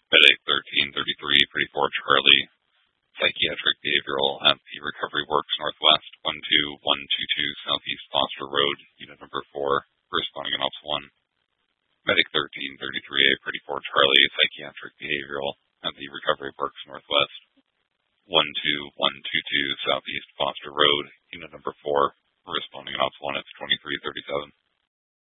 Medic 1333, pretty for Charlie. Psychiatric Behavioral at the Recovery Works Northwest, 12122 Southeast Foster Road, Unit number 4, responding in Ops 1. Medic 1333A, pretty for Charlie. Psychiatric Behavioral at the Recovery Works Northwest, 12122 Southeast Foster Road, Unit number 4, responding in Ops 1, it's 2337.